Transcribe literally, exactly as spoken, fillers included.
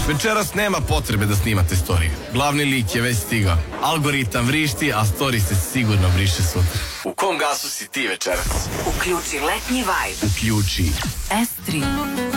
Večeras nema potrebe da snimate storiju. Glavni lik je već stigao. Algoritam vrišti, a story se sigurno vriše sutra. U kom gasu si ti večeras? Uključi letnji vibe. Uključi S tri.